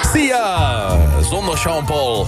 Sia, zonder Jean-Paul.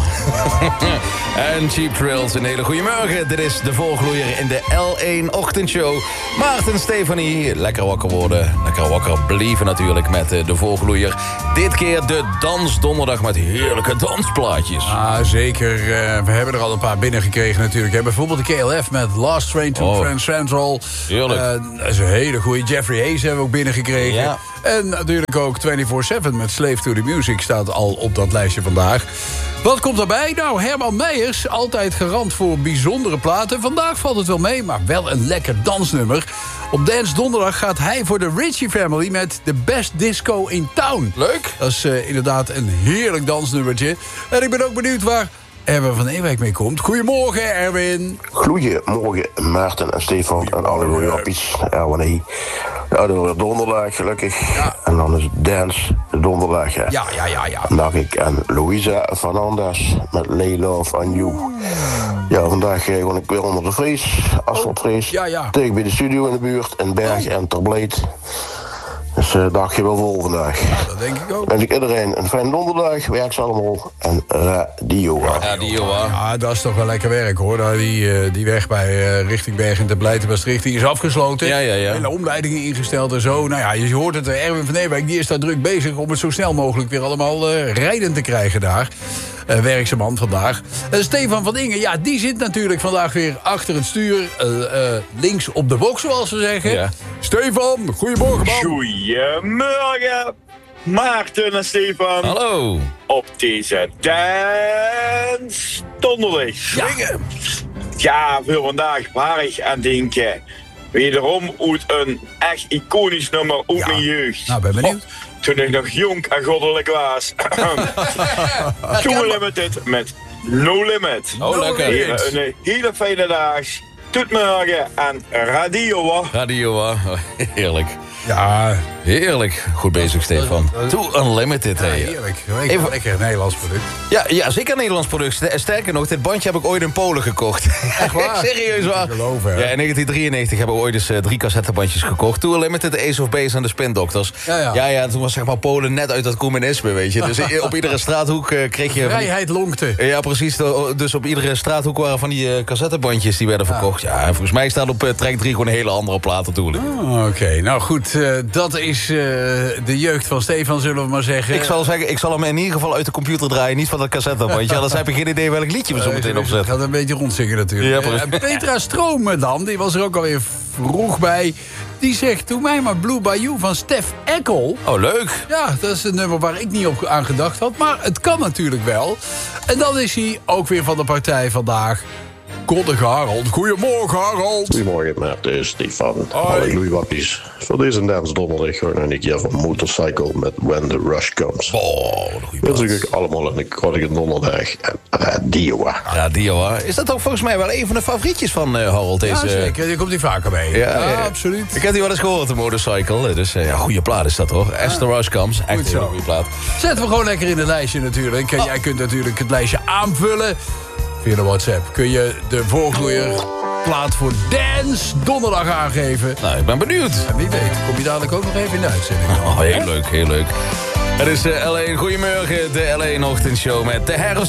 En Cheap Thrills, een hele goede morgen. Dit is de voorgloeier in de L1-ochtendshow. Maarten, Stefanie, lekker wakker worden. Lekker wakker blijven natuurlijk met de voorgloeier. Dit keer de Dansdonderdag met heerlijke dansplaatjes. Ah, zeker. We hebben er al een paar binnengekregen natuurlijk. Bijvoorbeeld de KLF met Last Train to Grand Central. Heerlijk. Dat is een hele goede. Jeffrey Hayes hebben we ook binnengekregen. Ja. En natuurlijk ook 24/7 met Slave to the Music staat al op dat lijstje vandaag. Wat komt daarbij? Nou, Herman Meijers, altijd garant voor bijzondere platen. Vandaag valt het wel mee, maar wel een lekker dansnummer. Op Dance Donderdag gaat hij voor de Ritchie Family met The Best Disco in Town. Leuk. Dat is inderdaad een heerlijk dansnummertje. En ik ben ook benieuwd waar Erwin van Ewijk mee komt. Goedemorgen, Erwin. Goedemorgen, Maarten en Stefan en alle royappies. Erwin. Ja, dan weer donderdag, gelukkig. Ja. En dan is het Dance donderdag. Hè. Ja. Vandaag ik en Louisa Fernandez met Lay Love on You. Ja, vandaag gewoon ik weer onder de vrees, asfaltvrees. Ja. Tegen bij de studio in de buurt, in Berg en Terbleed. Dus dagje wel vol vandaag. Ja, dat denk ik ook. Wens ik iedereen een fijne donderdag, werk ze allemaal en radio. Ja, dat is toch wel lekker werk, hoor. Nou, die weg bij richting Bergen te Blijten Maastricht die is afgesloten. Ja. En de omleidingen ingesteld en zo. Nou ja, je hoort het, Erwin van Ewijk die is daar druk bezig om het zo snel mogelijk weer allemaal rijden te krijgen daar. Werkzaam vandaag. Stefan van Ingen, ja, die zit natuurlijk vandaag weer achter het stuur. Links op de box, zoals we zeggen. Ja. Stefan, goedemorgen, man. Goedemorgen, Maarten en Stefan. Hallo. Op deze Dance Donderdag. Swingen. Ja, voor vandaag waar ik aan denken. Wederom uit een echt iconisch nummer uit mijn jeugd. Nou, ben benieuwd. Toen ik nog jong en goddelijk was. Toen Limited met No Limit. Oh, lekker. Heren, een hele fijne dag. Tot morgen aan Radio. Radio, heerlijk. Ja, Heerlijk. Goed bezig, Stefan. To Unlimited, ja, hè. heerlijk. Even- Lekker Nederlands product. Ja, zeker een Nederlands product. Sterker nog, dit bandje heb ik ooit in Polen gekocht. Echt waar? Serieus waar. Niet geloven, hè? Ja, in 1993 hebben we ooit eens 3 cassettebandjes gekocht. Toen Limited, Ace of Base en de Spin Doctors. Ja. Toen was zeg maar Polen net uit dat communisme, weet je. Dus op iedere straathoek kreeg je... Vrijheid lonkte. Ja, precies. Dus op iedere straathoek waren van die cassettebandjes die werden verkocht. Ja, en volgens mij staat op track 3 gewoon een hele andere plaat natuurlijk. Oké, nou goed. Dat is de jeugd van Stefan, zullen we maar zeggen. Ik zal zeggen, ik zal hem in ieder geval uit de computer draaien. Niet van dat cassettebandje. Anders heb je geen idee welk liedje we zo meteen Ik opzetten. gaat een beetje rondzingen natuurlijk. Ja, precies. Petra Stroom dan, die was er ook alweer vroeg bij. Die zegt, doe mij maar Blue Bayou van Stef Eckel. Oh, leuk. Ja, dat is een nummer waar ik niet op aan gedacht had. Maar het kan natuurlijk wel. En dan is hij ook weer van de partij vandaag. Koddige Harold. Goedemorgen, Harold. Goedemorgen, Maarten, Stefan. Hoi. Halleluja, wappies. Voor deze Dance Donderdag gewoon een keer van Motorcycle met When the Rush Comes. Oh, een goede Wens plaats. ik u allemaal een krachtige donderdag en radio. Ja, Dio, is dat ook volgens mij wel een van de favorietjes van Harold? Ja, Deze, zeker. Die komt hij vaker mee. Ja, absoluut. Ik heb die wel eens gehoord, de Motorcycle. Dus ja, goede plaat is dat hoor. As the Rush Comes. Echt een zo. hele goede plaat. Zetten we gewoon lekker in het lijstje natuurlijk. En jij kunt natuurlijk het lijstje aanvullen. Via de WhatsApp kun je de voorgloeier plaat voor Dance Donderdag aangeven. Nou, ik ben benieuwd. En wie weet, kom je dadelijk ook nog even in de uitzending. Oh, heel leuk, heel leuk. Het is L1, goedemorgen, de L1 ochtendshow met de herfst.